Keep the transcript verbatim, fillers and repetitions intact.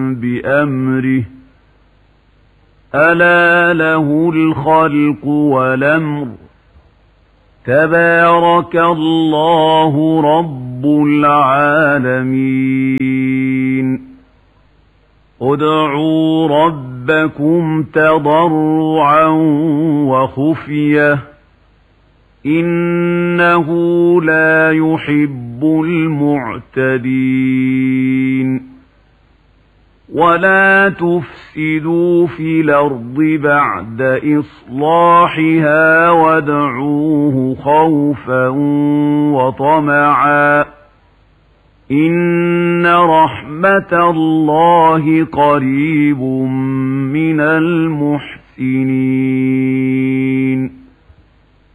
بأمره ألا له الخلق والأمر تبارك الله رب العالمين ادعوا ربكم تضرعا وخفية إنه لا يحب المعتدين ولا تفسدوا في الأرض بعد إصلاحها وادعوه خوفا وطمعا إن رحمة الله قريب من المحسنين